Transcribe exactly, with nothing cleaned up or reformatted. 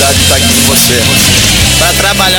oportunidade de estar aqui com você. Para trabalhar